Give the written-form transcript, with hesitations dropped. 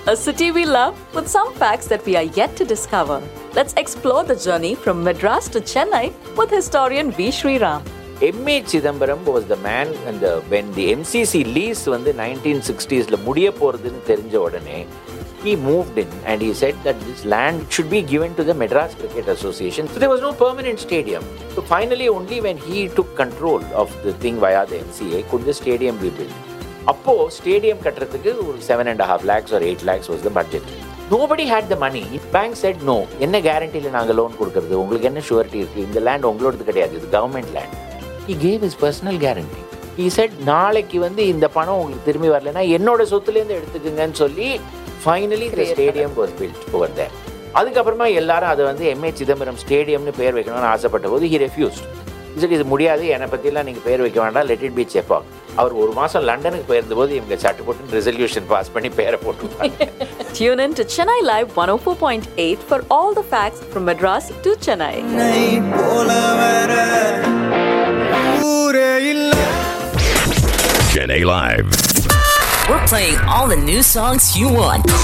a city we love with some facts that we are yet to discover. Let's explore the journey from Madras to Chennai with historian V. Sriram. M.A. Chidambaram was the man when the MCC lease வந்து 1960s முடிய போறதுன்னு தெரிஞ்ச உடனே he moved in and he said that this land should be given to the Madras Cricket Association. So there was no permanent stadium. So finally only when he took control of the thing via the MCA could the stadium be built. அப்போ stadium கட்டுறதுக்கு ஒரு 7.5 lakhs or 8 lakhs was the budget. Nobody had the money. Bank said no. என்ன கேரண்டியில் நாங்கள் loan கொடுக்கறது, உங்களுக்கு என்ன surety இருக்குது, இந்த லேண்ட் உங்களோடது கிடையாது, இது government land. He gave his personal guarantee. He said நாளைக்கு வந்து இந்த பணம் உங்களுக்கு திரும்பி வரலைன்னா என்னோட சொத்துலேருந்து எடுத்துக்குங்கன்னு சொல்லி finally the stadium was built over there. அதுக்கப்புறமா எல்லாரும் அதை வந்து M.A. சிதம்பரம் ஸ்டேடியம்னு பேர் வைக்கணும்னு ஆசைப்பட்ட போது he refused. சரி இது முடியாது, என்னை பற்றிலாம் நீங்கள் பேர் வைக்க வேண்டாம், let it be Chepauk. அவர் ஒரு மாதம் லண்டனுக்கு போயிருந்தபோது இவங்க சட்டு போட்டு ரெசல்யூஷன் பாஸ் பண்ணி பேரை போட்டுருப்பாங்க. Tune in to Chennai Live 104.8 for all the facts from Madras to Chennai. Chennai Live. We're playing all the new songs you want.